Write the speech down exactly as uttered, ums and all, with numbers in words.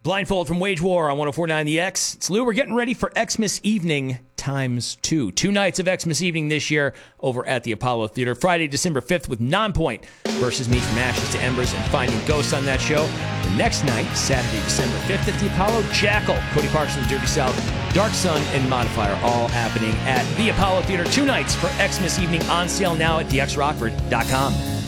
Blindfold from Wage War on one oh four point nine The X. It's Lou. We're getting ready for Xmas Evening times two. Two nights of Xmas Evening this year over at the Apollo Theater. Friday, December fifth with Nonpoint versus Me From Ashes to Embers and Finding Ghosts on that show. The next night, Saturday, December fifth at the Apollo, Jackal, Cody Parks from the Dirty South, Dark Sun, and Modifier, all happening at the Apollo Theater. Two nights for Xmas Evening, on sale now at the x rockford dot com.